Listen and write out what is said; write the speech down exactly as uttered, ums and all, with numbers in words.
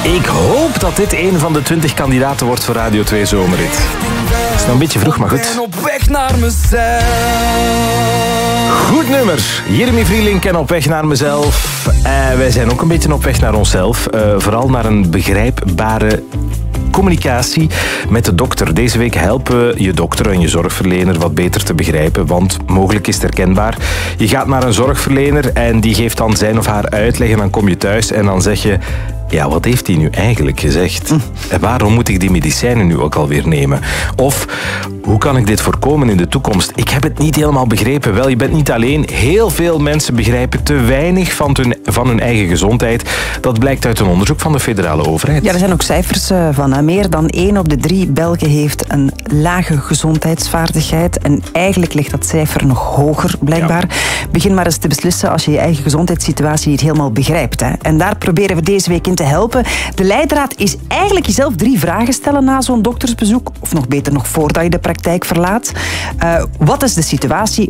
Ik hoop dat dit een van de twintig kandidaten wordt voor Radio twee Zomerrit. Het is nog een beetje vroeg, maar goed. En op weg naar mezelf. Goed nummer. Jeremy Vrielink en Op weg naar mezelf. Uh, wij zijn ook een beetje op weg naar onszelf. Uh, vooral naar een begrijpbare communicatie met de dokter. Deze week helpen we je dokter en je zorgverlener wat beter te begrijpen, want mogelijk is het herkenbaar. Je gaat naar een zorgverlener en die geeft dan zijn of haar uitleg en dan kom je thuis en dan zeg je: ja, wat heeft hij nu eigenlijk gezegd? Hm. En waarom moet ik die medicijnen nu ook alweer nemen? Of, hoe kan ik dit voorkomen in de toekomst? Ik heb het niet helemaal begrepen. Wel, je bent niet alleen. Heel veel mensen begrijpen te weinig van hun, van hun eigen gezondheid. Dat blijkt uit een onderzoek van de federale overheid. Ja, er zijn ook cijfers van. Hè. Meer dan één op de drie Belgen heeft een lage gezondheidsvaardigheid. En eigenlijk ligt dat cijfer nog hoger, blijkbaar. Ja. Begin maar eens te beslissen als je je eigen gezondheidssituatie niet helemaal begrijpt. Hè. En daar proberen we deze week in te helpen. De leidraad is eigenlijk jezelf drie vragen stellen na zo'n doktersbezoek. Of nog beter nog voordat je de praktijk verlaat. Uh, wat is de situatie?